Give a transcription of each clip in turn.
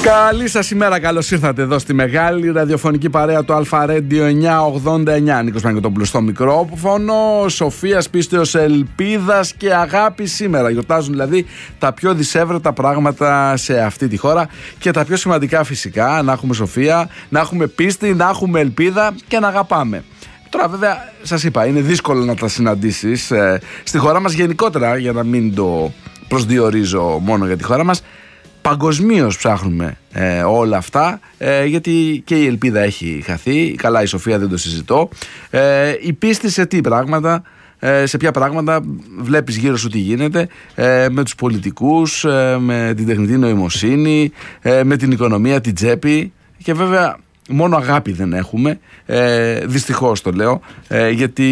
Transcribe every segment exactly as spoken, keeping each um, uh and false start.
Καλή σας ημέρα, καλώς ήρθατε εδώ στη μεγάλη ραδιοφωνική παρέα του Αλφα Radio εννιακόσια ογδόντα εννιά. Νίκος Παναγιωτόπουλος στο μικρόφωνο, Σοφίας, πίστεως, ελπίδας και αγάπη σήμερα. Γιορτάζουν δηλαδή τα πιο δυσέβρετα πράγματα σε αυτή τη χώρα και τα πιο σημαντικά φυσικά, να έχουμε σοφία, να έχουμε πίστη, να έχουμε ελπίδα και να αγαπάμε. Τώρα βέβαια σας είπα, είναι δύσκολο να τα συναντήσεις ε, στη χώρα μας γενικότερα, για να μην το προσδιορίζω μόνο για τη χώρα μας. Παγκοσμίως ψάχνουμε ε, όλα αυτά, ε, γιατί και η ελπίδα έχει χαθεί. Καλά, η σοφία δεν το συζητώ. Ε, η πίστη σε τι πράγματα, ε, σε ποια πράγματα βλέπεις γύρω σου τι γίνεται, ε, με τους πολιτικούς, ε, με την τεχνητή νοημοσύνη, ε, με την οικονομία, την τσέπη. Και βέβαια μόνο αγάπη δεν έχουμε, ε, δυστυχώς το λέω, ε, γιατί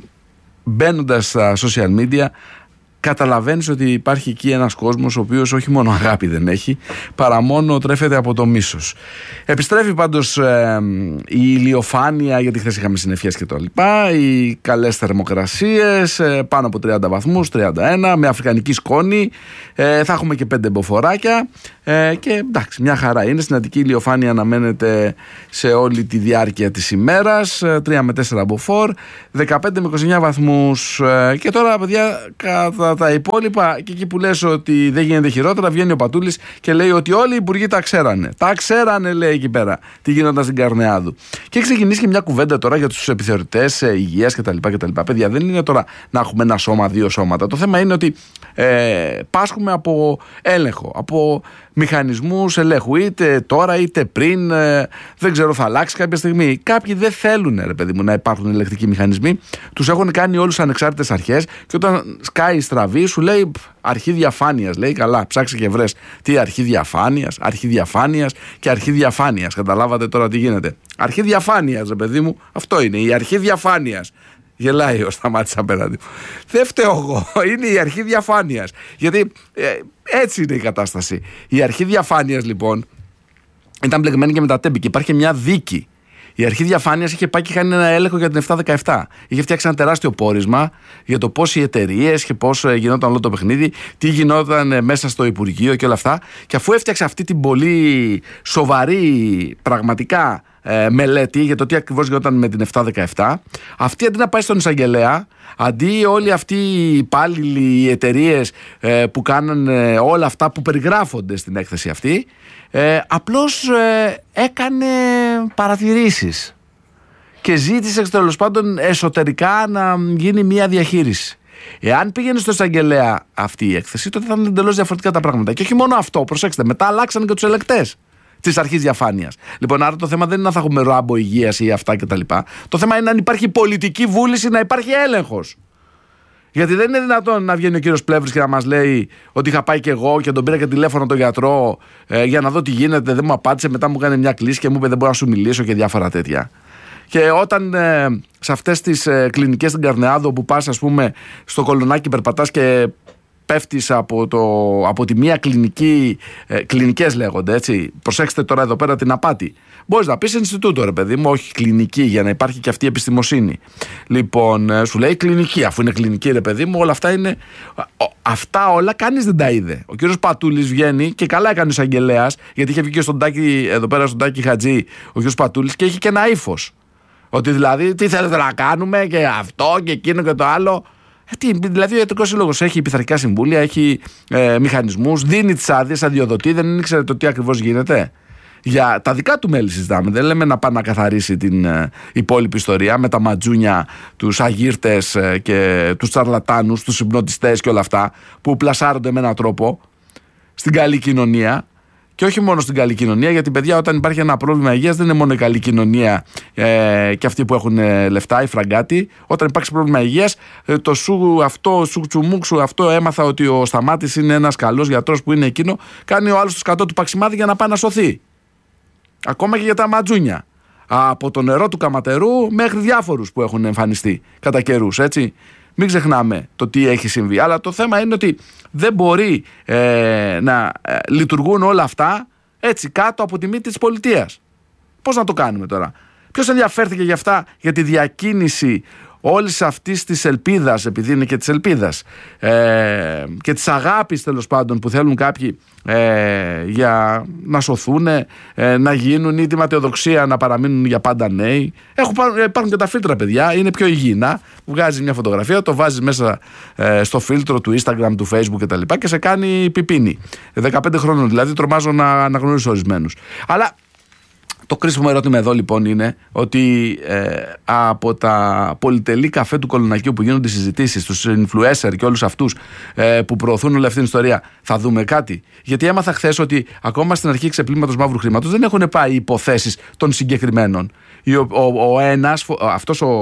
μπαίνοντας στα social media καταλαβαίνεις ότι υπάρχει εκεί ένας κόσμος ο οποίος όχι μόνο αγάπη δεν έχει, παρά μόνο τρέφεται από το μίσος. Επιστρέφει πάντως ε, η ηλιοφάνεια, γιατί χθες είχαμε συννεφιές και το λοιπά, οι καλές θερμοκρασίες, ε, πάνω από τριάντα βαθμούς, τριάντα ένα, με αφρικανική σκόνη, ε, θα έχουμε και πέντε μποφοράκια ε, και εντάξει, μια χαρά είναι. Στην Αττική ηλιοφάνεια αναμένεται σε όλη τη διάρκεια της ημέρας, ε, τρία με τέσσερα μποφόρ, δεκαπέντε με είκοσι εννιά βαθμούς ε, και τώρα παιδιά κατά τα υπόλοιπα, και εκεί που λες ότι δεν γίνεται χειρότερα, βγαίνει ο Πατούλης και λέει ότι όλοι οι υπουργοί τα ξέρανε. Τα ξέρανε, λέει εκεί πέρα, τι γινόταν στην Καρνεάδου. Και έχει ξεκινήσει και μια κουβέντα τώρα για τους επιθεωρητές υγείας κτλ. κτλ. Παιδιά, δεν είναι τώρα να έχουμε ένα σώμα, δύο σώματα. Το θέμα είναι ότι ε, πάσχουμε από έλεγχο, από μηχανισμούς ελέγχου, είτε τώρα είτε πριν, ε, δεν ξέρω, θα αλλάξει κάποια στιγμή. Κάποιοι δεν θέλουν, ρε παιδί μου, να υπάρχουν ελεγκτικοί μηχανισμοί. Τους έχουν κάνει όλους ανεξάρτητες αρχές και όταν σκάει η στραβή σου λέει αρχή διαφάνειας. Λέει καλά, ψάξε και βρες τι αρχή διαφάνειας, αρχή διαφάνειας και αρχή διαφάνειας. Καταλάβατε τώρα τι γίνεται. Αρχή διαφάνειας, ρε παιδί μου, αυτό είναι η αρχή διαφάνειας. Γελάει ο Σταμάτης απέναντι μου. Δεν φταίω εγώ. Είναι η αρχή διαφάνειας. Γιατί ε, έτσι είναι η κατάσταση. Η αρχή διαφάνειας λοιπόν ήταν μπλεγμένη και με τα τέμπη και υπάρχει μια δίκη. Η αρχή διαφάνειας είχε πάει και κάνει ένα έλεγχο για την επτά δεκαεπτά. Είχε φτιάξει ένα τεράστιο πόρισμα για το πώς οι εταιρείες και πώς γινόταν όλο το παιχνίδι, τι γινόταν μέσα στο Υπουργείο και όλα αυτά. Και αφού έφτιαξε αυτή την πολύ σοβαρή πραγματικά ε, μελέτη για το τι ακριβώς γινόταν με την επτά δεκαεπτά, αυτή αντί να πάει στον εισαγγελέα, αντί όλοι αυτοί οι υπάλληλοι, οι εταιρείες ε, που κάνανε όλα αυτά που περιγράφονται στην έκθεση αυτή, ε, απλώς ε, έκανε παρατηρήσεις και ζήτησε τέλος πάντων εσωτερικά να γίνει μια διαχείριση. Εάν πήγαινε στο εισαγγελέα αυτή η έκθεση, τότε θα ήταν εντελώς διαφορετικά τα πράγματα. Και όχι μόνο αυτό, προσέξτε, μετά αλλάξαν και τους ελεκτές της αρχής διαφάνειας. Λοιπόν, άρα το θέμα δεν είναι να θα έχουμε ράμπο υγείας ή αυτά κτλ. Το θέμα είναι αν υπάρχει πολιτική βούληση να υπάρχει έλεγχος. Γιατί δεν είναι δυνατόν να βγαίνει ο κύριος Πλεύρης και να μας λέει ότι είχα πάει και εγώ και τον πήρα και τηλέφωνο τον γιατρό ε, για να δω τι γίνεται, δεν μου απάντησε, μετά μου έκανε μια κλίση και μου είπε δεν μπορώ να σου μιλήσω και διάφορα τέτοια. Και όταν ε, σε αυτές τις ε, κλινικές στην Καρνεάδο που πας, ας πούμε, στο Κολονάκι, περπατάς και πέφτεις από, το, από τη μία κλινική, ε, κλινικές λέγονται, έτσι. Προσέξτε τώρα εδώ πέρα την απάτη. Μπορείς να πεις Ινστιτούτο, ρε παιδί μου, όχι κλινική, για να υπάρχει και αυτή η επιστημοσύνη. Λοιπόν, ε, σου λέει κλινική, αφού είναι κλινική, ρε παιδί μου, όλα αυτά είναι. Αυτά όλα κανείς δεν τα είδε. Ο κύριος Πατούλης βγαίνει και καλά έκανε ο εισαγγελέας, γιατί είχε βγει και στον Τάκη, εδώ πέρα στον Τάκη Χατζή, ο κύριος Πατούλης, και είχε και ένα ύφος. Ότι δηλαδή, τι θέλετε να κάνουμε και αυτό και εκείνο και το άλλο. Ε, τι, δηλαδή ο Ιατρικός Σύλλογος έχει πειθαρχικά συμβούλια, έχει ε, μηχανισμούς, δίνει τις άδειες, αδειοδοτεί, δεν ήξερε το τι ακριβώς γίνεται. Για τα δικά του μέλη συζητάμε. Δεν λέμε να πάει να καθαρίσει την ε, υπόλοιπη ιστορία με τα ματζούνια, τους αγύρτες ε, και τους τσαρλατάνους, τους υπνοτιστές και όλα αυτά που πλασάρονται με έναν τρόπο στην καλή κοινωνία. Και όχι μόνο στην καλή κοινωνία, γιατί παιδιά, όταν υπάρχει ένα πρόβλημα υγείας, δεν είναι μόνο η καλή κοινωνία ε, και αυτοί που έχουν ε, λεφτά, οι φραγκάτοι. Όταν υπάρξει πρόβλημα υγείας, ε, το σου αυτό, σου τσουμούξου, αυτό έμαθα ότι ο Σταμάτης είναι ένας καλός γιατρός που είναι εκείνο, κάνει ο άλλος το σκατό του παξιμάδι για να πάει να σωθεί. Ακόμα και για τα ματζούνια. Από το νερό του Καματερού μέχρι διάφορους που έχουν εμφανιστεί κατά καιρούς, έτσι. Μην ξεχνάμε το τι έχει συμβεί. Αλλά το θέμα είναι ότι δεν μπορεί ε, να ε, λειτουργούν όλα αυτά έτσι κάτω από τη μύτη της πολιτείας. Πώς να το κάνουμε τώρα? Ποιος ενδιαφέρθηκε για αυτά, για τη διακίνηση όλης αυτής της ελπίδας, επειδή είναι και της ελπίδας ε, και της αγάπης τέλος πάντων που θέλουν κάποιοι ε, για να σωθούν, ε, να γίνουν ή τη ματαιοδοξία να παραμείνουν για πάντα νέοι. Έχουν, υπάρχουν και τα φίλτρα, παιδιά, είναι πιο υγιεινά. Βγάζεις μια φωτογραφία, το βάζεις μέσα ε, στο φίλτρο του Instagram, του Facebook κτλ. Και, και σε κάνει πιπίνι. δεκαπέντε χρόνων δηλαδή, τρομάζω να αναγνωρίσω ορισμένους. Αλλά το κρίσιμο ερώτημα εδώ λοιπόν είναι ότι ε, από τα πολυτελή καφέ του Κολονακίου που γίνονται συζητήσεις, τους influencer και όλους αυτούς ε, που προωθούν όλη αυτή την ιστορία, θα δούμε κάτι? Γιατί έμαθα χθες ότι ακόμα στην αρχή ξεπλήματος μαύρου χρήματος δεν έχουν πάει υποθέσεις των συγκεκριμένων. Ο, ο, ο ένας, αυτός ο,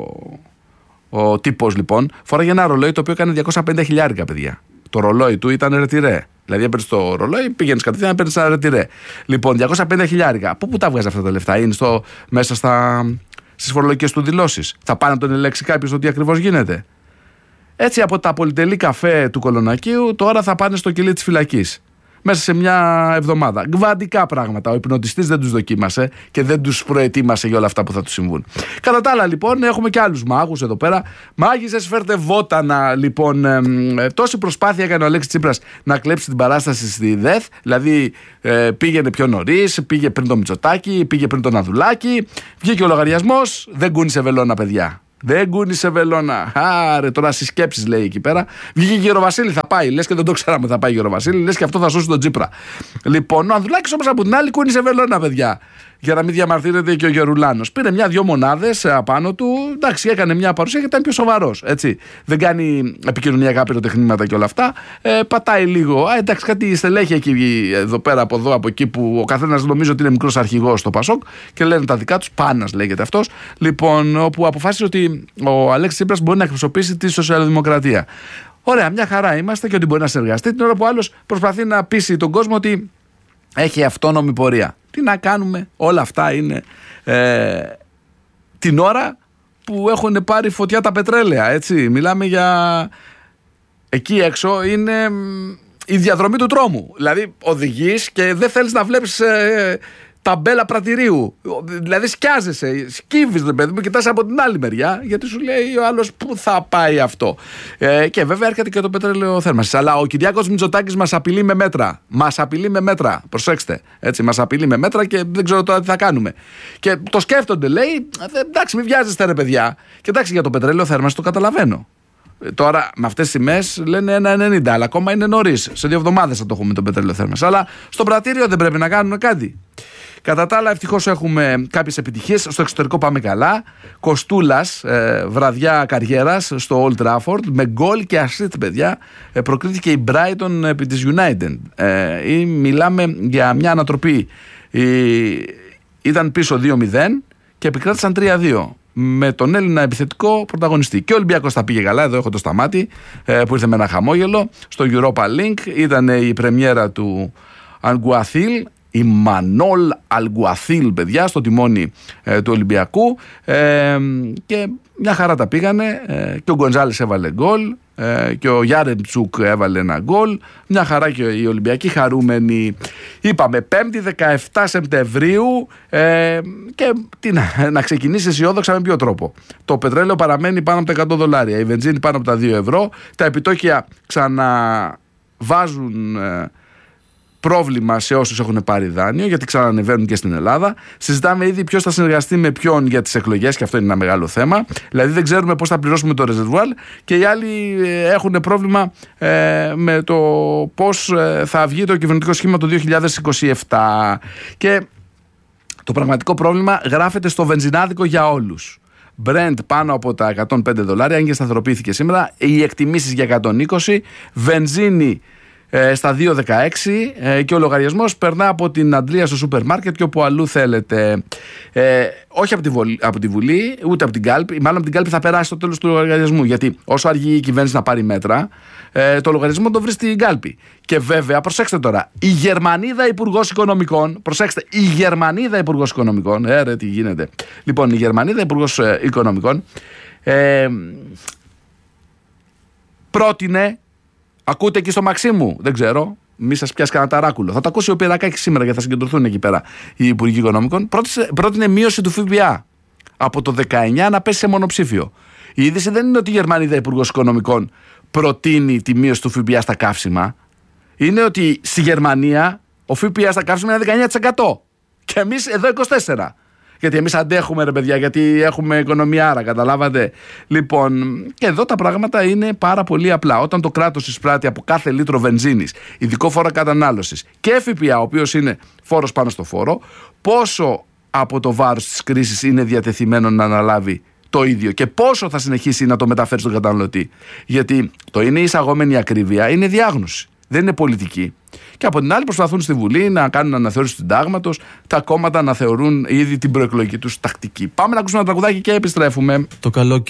ο τύπος λοιπόν, φοράγε ένα ρολόι το οποίο έκανε διακόσια πενήντα χιλιάρικα, παιδιά. Το ρολόι του ήταν ρετυρέ. Δηλαδή έπαιρνε το ρολόι, πήγαινε κατευθείαν, έπαιρνε ένα ρετυρέ. Λοιπόν, διακόσια πενήντα χιλιάρικα. Από πού τα βγάζει αυτά τα λεφτά? Είναι στο, μέσα στα, στις φορολογικές του δηλώσεις? Θα πάει να τον ελέγξει κάποιος ότι ακριβώς γίνεται? Έτσι, από τα πολυτελή καφέ του Κολονακίου τώρα θα πάνε στο κελί της φυλακής. Μέσα σε μια εβδομάδα. Γκβαντικά πράγματα. Ο υπνοτιστής δεν τους δοκίμασε και δεν τους προετοίμασε για όλα αυτά που θα τους συμβούν. Κατά τα άλλα, λοιπόν, έχουμε και άλλους μάγους εδώ πέρα. Μάγισσες, φέρτε βότανα, λοιπόν. Ε, ε, τόση προσπάθεια έκανε ο Αλέξης Τσίπρας να κλέψει την παράσταση στη ΔΕΘ. Δηλαδή, ε, πήγαινε πιο νωρίς, πήγε πριν το Μητσοτάκη, πήγε πριν τον Ανδουλάκη. Βγήκε ο λογαριασμός, δεν κούνησε βελόνα, παιδιά. Δεν κούνησε βελόνα. Άρε, τώρα στις σκέψεις λέει εκεί πέρα. Βγήκε η Γεροβασίλη, θα πάει. Λες και δεν το ξέραμε, θα πάει η Γεροβασίλη. Λες και αυτό θα σώσει τον Τσίπρα. Λοιπόν, ο Ανδρουλάκης όμως από την άλλη κούνησε βελόνα, παιδιά. Για να μην διαμαρτύρεται και ο Γερουλάνος. Πήρε μια-δυο μονάδες απάνω του. Εντάξει, έκανε μια παρουσία και ήταν πιο σοβαρός. Έτσι. Δεν κάνει επικοινωνιακά πυροτεχνήματα και όλα αυτά. Ε, πατάει λίγο. Α, εντάξει, κάτι στελέχη εκεί εδώ πέρα, από εδώ, από εκεί που ο καθένας νομίζει ότι είναι μικρός αρχηγός στο Πασόκ και λένε τα δικά τους. Πάνας λέγεται αυτός. Λοιπόν, όπου αποφάσισε ότι ο Αλέξης Τσίπρας μπορεί να εκπροσωπήσει τη σοσιαλδημοκρατία. Ωραία, μια χαρά είμαστε και ότι μπορεί να συνεργαστεί. Την ώρα που άλλος προσπαθεί να πείσει τον κόσμο ότι έχει αυτόνομη πορεία. Τι να κάνουμε, όλα αυτά είναι ε, την ώρα που έχουν πάρει φωτιά τα πετρέλαια, έτσι. Μιλάμε για... Εκεί έξω είναι η διαδρομή του τρόμου. Δηλαδή οδηγείς και δεν θέλεις να βλέπεις ε, ταμπέλα πρατηρίου. Δηλαδή σκιάζεσαι, σκύβεις, ρε παιδί μου, κοιτάς από την άλλη μεριά, γιατί σου λέει ο άλλος πού θα πάει αυτό. Ε, και βέβαια έρχεται και το πετρέλαιο θέρμανσης. Αλλά ο Κυριάκος Μητσοτάκης μας απειλεί με μέτρα. Μας απειλεί με μέτρα. Προσέξτε. Έτσι, μας απειλεί με μέτρα και δεν ξέρω τώρα τι θα κάνουμε. Και το σκέφτονται, λέει, εντάξει, μην βιάζεστε, ρε παιδιά. Και εντάξει, για το πετρέλαιο θέρμανσης το καταλαβαίνω. Τώρα με αυτές τις τιμές λένε ένα ενενήντα, αλλά ακόμα είναι νωρίς. Σε δύο εβδομάδες θα το έχουμε το πετρέλαιο θέρμανσης. Αλλά στο πρατήριο δεν πρέπει να κάνουν κάτι. Κατά τα άλλα, ευτυχώς έχουμε κάποιες επιτυχίες. Στο εξωτερικό πάμε καλά. Κοστούλας, ε, βραδιά καριέρας στο Old Trafford, με γκολ και assist, παιδιά. Ε, προκρίθηκε η Brighton επί της United. Ε, ή μιλάμε για μια ανατροπή. Ε, ήταν πίσω δύο μηδέν και επικράτησαν τρία δύο. Με τον Έλληνα επιθετικό πρωταγωνιστή. Και ο Ολυμπιακός τα πήγε καλά. Εδώ έχω το Σταμάτη ε, που ήρθε με ένα χαμόγελο. Στο Europa Link ήταν η πρεμιέρα του Αγκουαθίλ. Η Μανόλ Αλγκουαθίλ, παιδιά, στο τιμόνι ε, του Ολυμπιακού, ε, και μια χαρά τα πήγανε. Ε, και ο Γκοντζάλες έβαλε γκολ, ε, και ο Γιάρεμτσουκ έβαλε ένα γκολ. Μια χαρά και οι Ολυμπιακοί χαρούμενοι. Είπαμε πέμπτη δεκαεφτά Σεπτεμβρίου, ε, και τι να, να ξεκινήσει αισιόδοξα με ποιο τρόπο. Το πετρέλαιο παραμένει πάνω από τα εκατό δολάρια, η βενζίνη πάνω από τα δύο ευρώ, τα επιτόκια ξαναβάζουν ε, πρόβλημα σε όσους έχουν πάρει δάνειο, γιατί ξανανεβαίνουν και στην Ελλάδα. Συζητάμε ήδη ποιος θα συνεργαστεί με ποιον για τις εκλογές, και αυτό είναι ένα μεγάλο θέμα. Δηλαδή δεν ξέρουμε πώς θα πληρώσουμε το ρεζερβουάρ, και οι άλλοι έχουν πρόβλημα ε, με το πώς ε, θα βγει το κυβερνητικό σχήμα το δύο χιλιάδες είκοσι επτά. Και το πραγματικό πρόβλημα γράφεται στο βενζινάδικο για όλους. Brent πάνω από τα εκατόν πέντε δολάρια, αν και σταθεροποιήθηκε σήμερα. Οι εκτιμήσεις για εκατόν είκοσι. Βενζίνη Ε, στα δύο δεκαέξι, ε, και ο λογαριασμός περνά από την αντλία στο σούπερ μάρκετ και όπου αλλού θέλετε. Ε, όχι από τη, Βουλή, από τη Βουλή, ούτε από την κάλπη. Μάλλον από την κάλπη θα περάσει στο τέλος του λογαριασμού. Γιατί όσο αργεί η κυβέρνηση να πάρει μέτρα, ε, το λογαριασμό το βρει στην κάλπη. Και βέβαια, προσέξτε τώρα, η Γερμανίδα Υπουργός Οικονομικών, προσέξτε, η Γερμανίδα Υπουργός Οικονομικών, ε, ρε, τι γίνεται. Λοιπόν, η Γερμανίδα Υπουργός ε, Οικονομικών ε, πρότεινε. Ακούτε εκεί στο Μαξίμου, δεν ξέρω, μη σας πιάσει κανένα ταράκουλο. Θα το ακούσει ο Πυρακάκης σήμερα και θα συγκεντρωθούν εκεί πέρα οι Υπουργοί Οικονομικών. Πρότεινε μείωση του ΦΠΑ από το δεκαεννιά να πέσει σε μονοψήφιο. Η είδηση δεν είναι ότι η Γερμανίδα Υπουργός Οικονομικών προτείνει τη μείωση του ΦΠΑ στα καύσιμα. Είναι ότι στη Γερμανία ο ΦΠΑ στα καύσιμα είναι δεκαεννιά τοις εκατό και εμείς εδώ είκοσι τέσσερα τοις εκατό. Γιατί εμείς αντέχουμε, ρε παιδιά, γιατί έχουμε οικονομία, άρα, καταλάβατε. Λοιπόν, και εδώ τα πράγματα είναι πάρα πολύ απλά. Όταν το κράτος εισπράττει από κάθε λίτρο βενζίνης ειδικό φόρο κατανάλωσης και ΦΠΑ, ο οποίος είναι φόρος πάνω στο φόρο, πόσο από το βάρος της κρίσης είναι διατεθειμένο να αναλάβει το ίδιο και πόσο θα συνεχίσει να το μεταφέρει στον καταναλωτή. Γιατί το είναι εισαγόμενη ακρίβεια, είναι διάγνωση. Δεν είναι πολιτική. Και από την άλλη προσπαθούν στη Βουλή να κάνουν αναθεώρηση του συντάγματος, τα κόμματα να θεωρούν ήδη την προεκλογική τους τακτική. Πάμε να ακούσουμε ένα τραγουδάκι και επιστρέφουμε. Το καλό